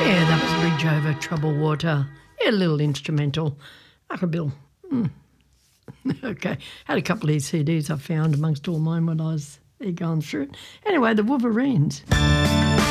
Yeah, that was Bridge Over Troubled Water. Yeah, a little instrumental. Bill. Okay, had a couple of these CDs I found amongst all mine when I was there going through it. Anyway, the Wolverines.